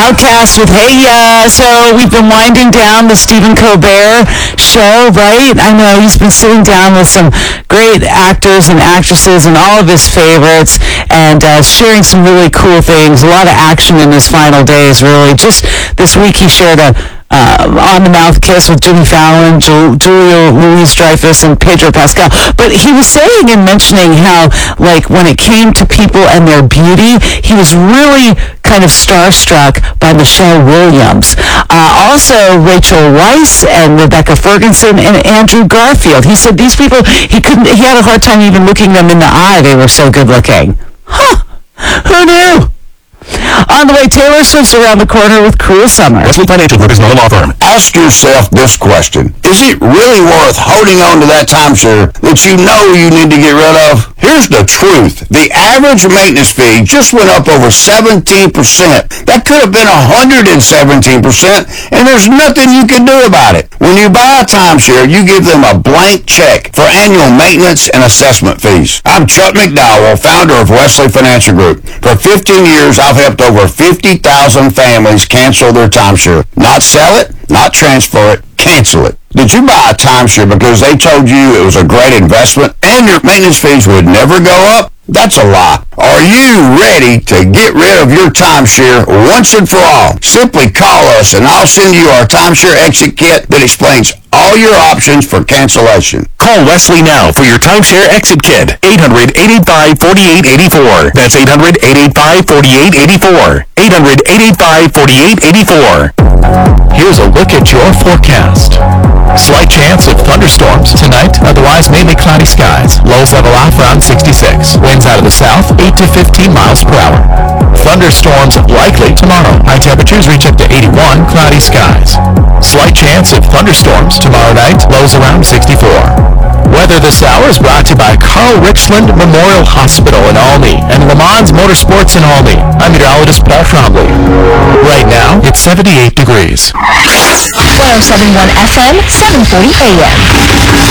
Outcast with Hey Ya. So we've been winding down the Stephen Colbert show, right? I know he's been sitting down with some great actors and actresses and all of his favorites and sharing some really cool things. A lot of action in his final days, really. Just this week he shared a on-the-mouth kiss with Jimmy Fallon, Julia Louis-Dreyfus, and Pedro Pascal. But he was saying and mentioning how, like, when it came to people and their beauty, he was really kind of starstruck by Michelle Williams. Also, Rachel Weisz and Rebecca Ferguson and Andrew Garfield. He said these people, he had a hard time even looking them in the eye. They were so good looking. Huh. Who knew? On the way, Taylor Swift's around the corner with Cruel Summer. Wesley Financial Group is not a law firm. Ask yourself this question. Is it really worth holding on to that timeshare that you know you need to get rid of? Here's the truth. The average maintenance fee just went up over 17%. That could have been 117%, and there's nothing you can do about it. When you buy a timeshare, you give them a blank check for annual maintenance and assessment fees. I'm Chuck McDowell, founder of Wesley Financial Group. For 15 years, I've helped over 50,000 families cancel their timeshare. Not sell it, not transfer it, cancel it. Did you buy a timeshare because they told you it was a great investment and your maintenance fees would never go up? That's a lie. Are you ready to get rid of your timeshare once and for all? Simply call us and I'll send you our timeshare exit kit that explains all your options for cancellation. Call Wesley now for your timeshare exit kit. 800-885-4884. That's 800-885-4884. 800-885-4884. Here's a look at your forecast. Slight chance of thunderstorms tonight, otherwise mainly cloudy skies. Lows level off around 66. Winds out of the south, 8 to 15 miles per hour. Thunderstorms likely tomorrow. High temperatures reach up to 81, cloudy skies. Slight chance of thunderstorms tomorrow night, lows around 64. Weather this hour is brought to you by Carl Richland Memorial Hospital in Albany and Le Mans Motorsports in Albany. I'm meteorologist Paul Trombley. Right now, it's 78 degrees. 1071 FM, 740 AM.